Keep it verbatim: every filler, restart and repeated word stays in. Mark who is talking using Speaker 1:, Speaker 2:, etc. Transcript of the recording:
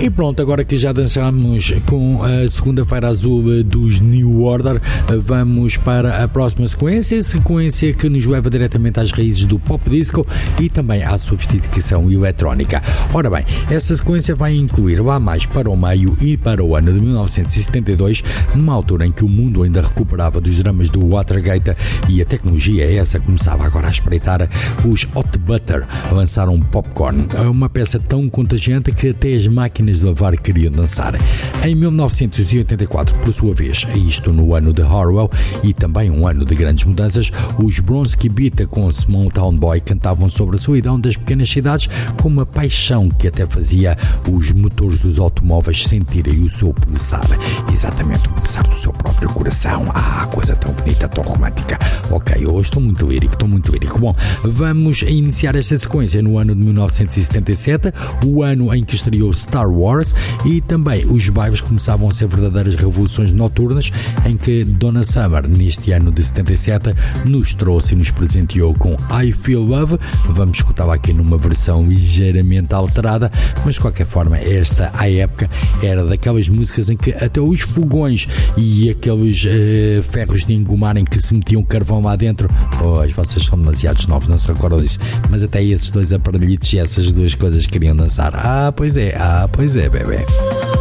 Speaker 1: E pronto, agora que já dançamos com a segunda-feira azul dos New Order, vamos para a próxima sequência, sequência que nos leva diretamente às raízes do pop disco e também à sofisticação eletrónica. Ora bem, esta sequência vai incluir lá mais para o meio e para o ano de mil novecentos e setenta e dois, numa altura em que o mundo ainda recuperava dos dramas do Watergate e a tecnologia essa começava agora a espreitar. Os Hot Butter lançaram Popcorn, uma peça tão contagiante que até as máquinas de lavar queriam dançar. Em mil novecentos e oitenta e quatro, por sua vez, isto no ano de Harwell e também um ano de grandes mudanças, os Bronski Beat com Small Town Boy cantavam sobre a solidão das pequenas cidades com uma paixão que até fazia os motores dos automóveis sentirem o seu pulsar. Exatamente, o pulsar do seu próprio coração. Ah, coisa tão bonita, tão romântica. Ok, hoje estou muito lírico, estou muito lírico. Bom, vamos iniciar esta sequência no ano de mil novecentos e setenta e sete, o ano em que estreou Star Wars, e também os bailes começavam a ser verdadeiras revoluções noturnas em que Donna Summer, neste ano de setenta e sete, nos trouxe e nos presenteou com I Feel Love. Vamos escutá-la aqui numa versão ligeiramente alterada, mas de qualquer forma esta, à época, era daquelas músicas em que até os fogões e aqueles uh, ferros de engomar em que se metiam carvão lá dentro, pois vocês são demasiados novos, não se recordam disso, mas até esses dois aparelhitos e essas duas coisas queriam dançar. Ah, pois é, ah, pois é, bebê.